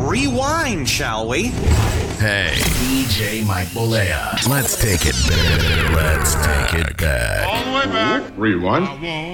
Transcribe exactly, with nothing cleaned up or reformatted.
rewind, shall we? Hey, D J Mike Bolea. Let's take it back. Let's take it back. All the way back. Rewind.